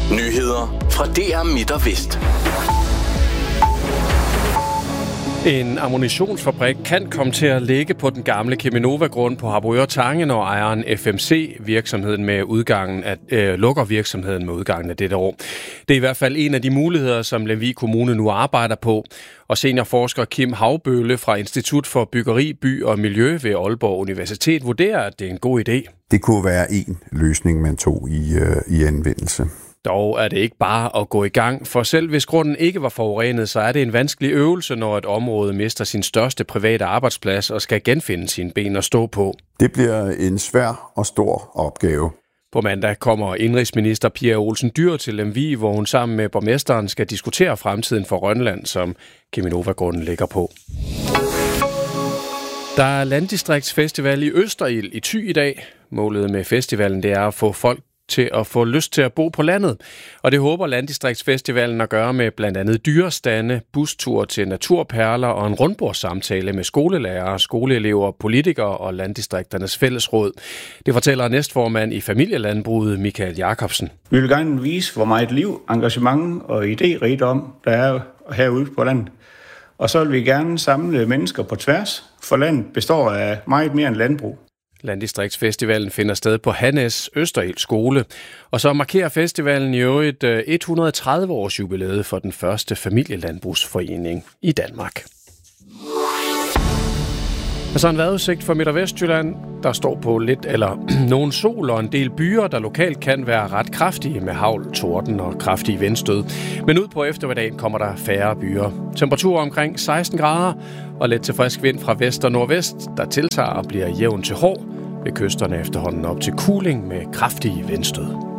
Nyheder fra DR Midt og Vest. En ammunitionsfabrik kan komme til at ligge på den gamle Cheminova-grund på Harboøre Tange, når ejeren FMC lukker virksomheden med udgangen af dette år. Det er i hvert fald en af de muligheder, som Lemvig Kommune nu arbejder på. Og seniorforsker Kim Havbølle fra Institut for Byggeri, By og Miljø ved Aalborg Universitet vurderer, at det er en god idé. Det kunne være en løsning, man tog i anvendelse. Dog er det ikke bare at gå i gang, for selv hvis grunden ikke var forurenet, så er det en vanskelig øvelse, når et område mister sin største private arbejdsplads og skal genfinde sine ben at stå på. Det bliver en svær og stor opgave. På mandag kommer indrigsminister Pia Olsen Dyhr til Lemvig, hvor hun sammen med borgmesteren skal diskutere fremtiden for Rønland, som Cheminova-grunden ligger på. Der er landdistriktsfestival i Østerild i Thy i dag. Målet med festivalen det er at få folk til at få lyst til at bo på landet. Og det håber Landdistriktsfestivalen at gøre med blandt andet dyrestande, bustur til naturperler og en rundbordssamtale med skolelærere, skoleelever, politikere og Landdistrikternes Fællesråd. Det fortæller næstformand i Familielandbruget Michael Jacobsen. Vi vil gerne vise, hvor meget liv, engagement og idérigdom der er herude på landet. Og så vil vi gerne samle mennesker på tværs, for landet består af meget mere end landbrug. Landdistriktsfestivalen finder sted på Hannes Østerild Skole, og så markerer festivalen i øvrigt 130 års jubilæet for den første familielandbrugsforening i Danmark. Og så en vejrudsigt for Midt- og Vestjylland. Der står på lidt eller nogen sol og en del byer, der lokalt kan være ret kraftige med hagl, torden og kraftige vindstød. Men ud på eftermiddagen kommer der færre byer. Temperatur omkring 16 grader og let til frisk vind fra vest og nordvest, der tiltager og bliver jævn til hård. Ved kysterne efterhånden op til kuling med kraftige vindstød.